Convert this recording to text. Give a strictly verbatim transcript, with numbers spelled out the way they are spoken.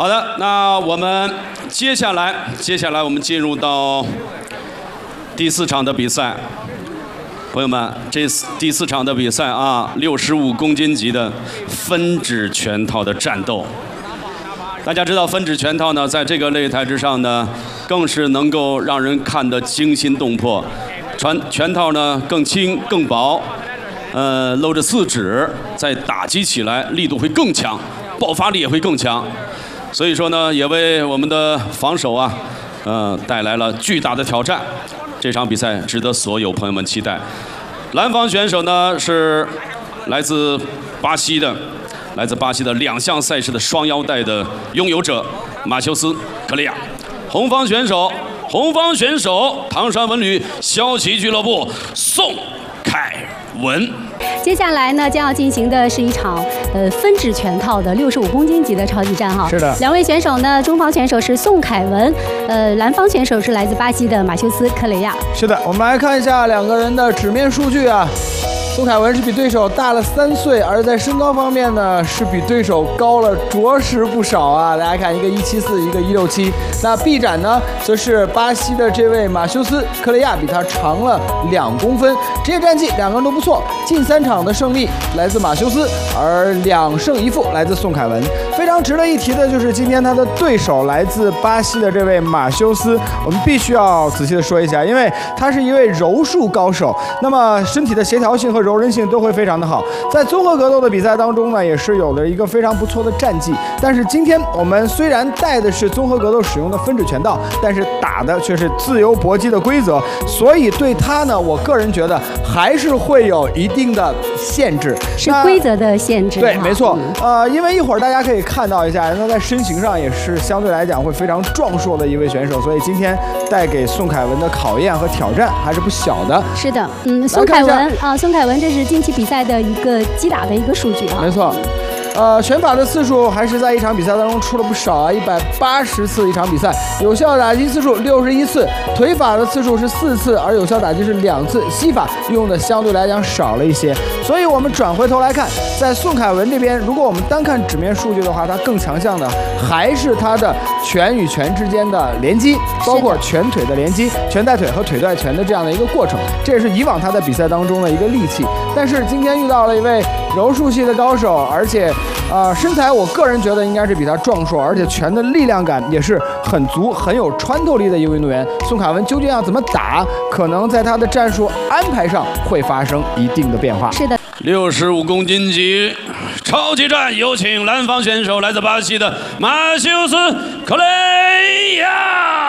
好的，那我们接下来，接下来我们进入到第四场的比赛。朋友们，这第四场的比赛啊，六十五公斤级的分指拳套的战斗。大家知道，分指拳套呢，在这个擂台之上呢，更是能够让人看得惊心动魄。拳拳套呢更轻更薄，呃，露着四指，在打击起来力度会更强，爆发力也会更强。所以说呢，也为我们的防守啊，呃，带来了巨大的挑战。这场比赛值得所有朋友们期待。蓝方选手呢是来自巴西的，来自巴西的两项赛事的双腰带的拥有者马修斯·克雷亚。红方选手，红方选手唐山文旅骁骑俱乐部宋凯文。 接下来呢，将要进行的是一场呃分指拳套的六十五公斤级的超级战哈。 是的。 两位选手呢，中方选手是宋凯文，呃，蓝方选手是来自巴西的马修斯·克雷亚。 是的，我们来看一下两个人的纸面数据啊。宋凯文是比对手大了三岁，而在身高方面呢，是比对手高了着实不少啊！大家看，一个一七四，一个一六七。那臂展呢，则是巴西的这位马修斯·克雷亚比他长了两公分。职业战绩两个人都不错，近三场的胜利来自马修斯，而两胜一负来自宋凯文。非常值得一提的就是今天他的对手来自巴西的这位马修斯，我们必须要仔细的说一下，因为他是一位柔术高手，那么身体的协调性和柔韧性都会非常的好，在综合格斗的比赛当中呢，也是有了一个非常不错的战绩。但是今天我们虽然带的是综合格斗使用的分指拳道，但是打的却是自由搏击的规则，所以对他呢，我个人觉得还是会有一定的限制， 是规则的限制。 对，没错。呃，因为一会儿大家可以看到一下，那在身形上也是相对来讲会非常壮硕的一位选手，所以今天带给宋凯文的考验和挑战还是不小的。 是的，嗯，宋凯文啊，宋凯文这是近期比赛的一个击打的一个数据啊。 没错。呃，拳法的次数还是在一场比赛当中出了不少啊，一百八十次一场比赛，有效打击次数六十一次，腿法的次数是四次，而有效打击是两次，膝法用的相对来讲少了一些。所以我们转回头来看，在宋凯文这边，如果我们单看纸面数据的话，他更强项的还是他的拳与拳之间的连击，包括拳腿的连击、拳带腿和腿带拳的这样的一个过程，这也是以往他在比赛当中的一个利器。但是今天遇到了一位柔术系的高手，而且呃，身材我个人觉得应该是比他壮硕，而且拳的力量感也是很足、很有穿透力的一位运动员。宋凯文究竟要怎么打，可能在他的战术安排上会发生一定的变化。 是的， 六十五公斤级超级战，有请蓝方选手来自巴西的马修斯·克雷亚。